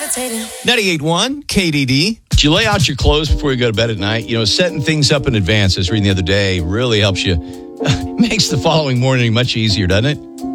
98.1 KDD. Do you lay out your clothes before you go to bed at night? You know, setting things up in advance, as reading the other day, really helps you. Makes the following morning much easier, doesn't it?